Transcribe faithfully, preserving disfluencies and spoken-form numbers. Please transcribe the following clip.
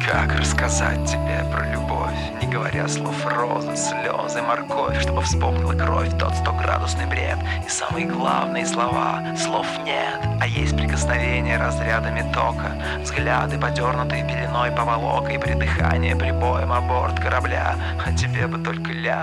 Как рассказать тебе про любовь, не говоря слов розы, слезы, морковь, чтобы вспомнила кровь тот стоградусный бред. И самые главные слова, слов нет, а есть прикосновение разрядами тока, взгляды, подернутые пеленой поволокой, придыхание прибоем о борт корабля. А тебе бы только ля